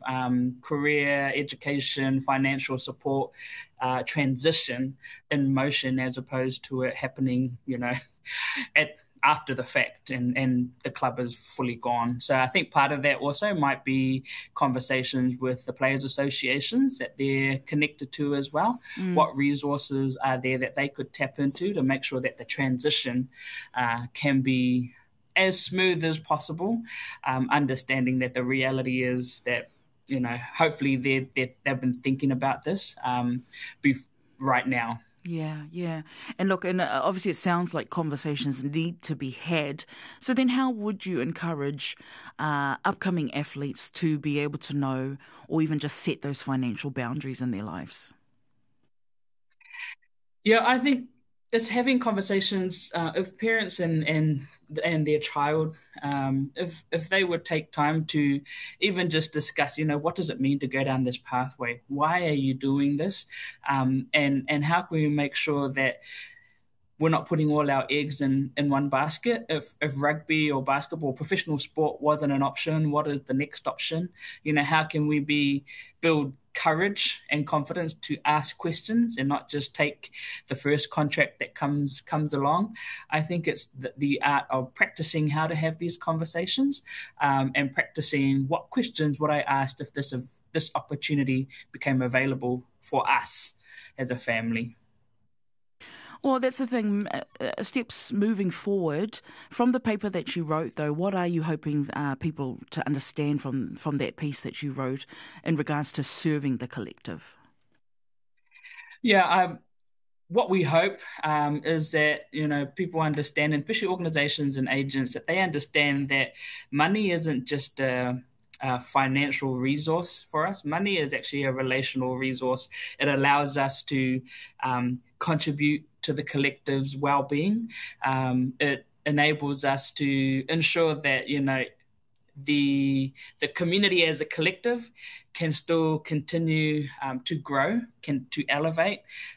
career, education, financial support, transition in motion as opposed to it happening, after the fact and the club is fully gone. So I think part of that also might be conversations with the players' associations that they're connected to as well. What resources are there that they could tap into to make sure that the transition can be as smooth as possible, understanding that the reality is that, hopefully they've been thinking about this right now. Yeah. And look, obviously it sounds like conversations need to be had. So then how would you encourage upcoming athletes to be able to know or even just set those financial boundaries in their lives? Yeah, I think it's having conversations of parents and their child. If they would take time to even just discuss, what does it mean to go down this pathway? Why are you doing this? And how can we make sure that we're not putting all our eggs in one basket? If rugby or basketball or professional sport wasn't an option, what is the next option? How can we build courage and confidence to ask questions and not just take the first contract that comes along? I think it's the art of practicing how to have these conversations, and practicing what questions would I ask if this opportunity became available for us as a family. Well, that's the thing. Steps moving forward from the paper that you wrote, though, what are you hoping people to understand from that piece that you wrote in regards to serving the collective? Yeah, what we hope is that people understand, and especially organisations and agents, that they understand that money isn't just a financial resource for us. Money is actually a relational resource. It allows us to contribute to the collective's well-being. It enables us to ensure that the community as a collective can still continue to grow, to elevate,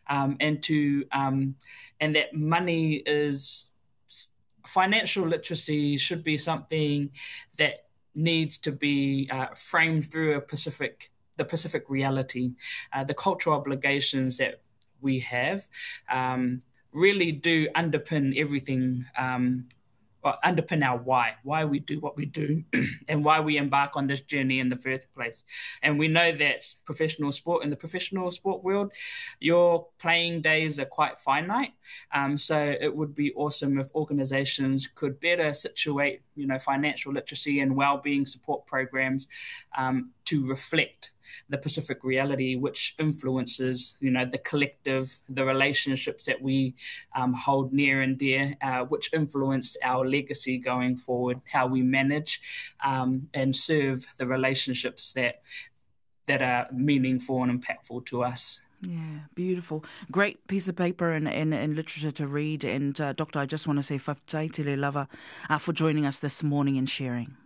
and that money is financial literacy should be something that needs to be framed through the Pacific reality. The cultural obligations that we have really do underpin everything, or underpin our why we do what we do and why we embark on this journey in the first place. And we know that in the professional sport world, your playing days are quite finite. So it would be awesome if organizations could better situate, financial literacy and well-being support programs to reflect the Pacific reality, which influences, the collective, the relationships that we hold near and dear, which influence our legacy going forward, how we manage and serve the relationships that are meaningful and impactful to us. Yeah, beautiful. Great piece of paper and literature to read. And Doctor, I just want to say whaftai te le lava for joining us this morning and sharing.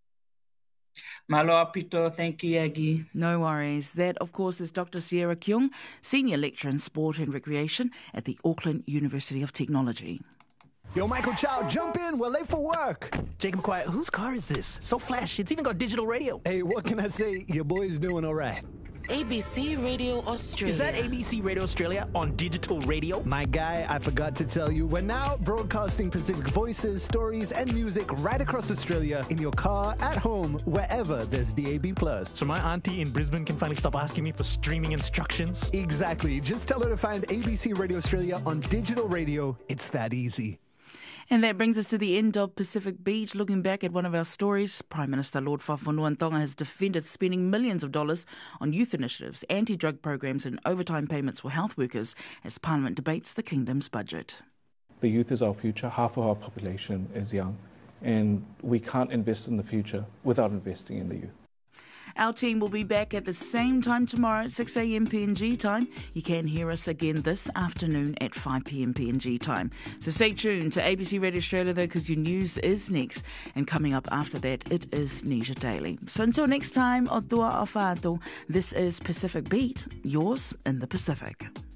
Malo apito, thank you, Aggie. No worries. That, of course, is Dr. Sierra Keung, Senior Lecturer in Sport and Recreation at the Auckland University of Technology. Yo, Michael Chow, jump in. We're late for work. Jacob Quiet, whose car is this? So flashy. It's even got digital radio. Hey, what can I say? Your boy's doing all right. ABC Radio Australia. Is that ABC Radio Australia on digital radio? My guy, I forgot to tell you, we're now broadcasting Pacific voices, stories, and music right across Australia in your car, at home, wherever there's DAB+. So my auntie in Brisbane can finally stop asking me for streaming instructions? Exactly. Just tell her to find ABC Radio Australia on digital radio. It's that easy. And that brings us to the end of Pacific Beat. Looking back at one of our stories, Prime Minister Lord Fafonua has defended spending millions of dollars on youth initiatives, anti-drug programs and overtime payments for health workers as Parliament debates the Kingdom's budget. The youth is our future. Half of our population is young, and we can't invest in the future without investing in the youth. Our team will be back at the same time tomorrow at 6 a.m. PNG time. You can hear us again this afternoon at 5 p.m. PNG time. So stay tuned to ABC Radio Australia, though, because your news is next. And coming up after that, it is Nisha Daily. So until next time, o tua o whātou, this is Pacific Beat, yours in the Pacific.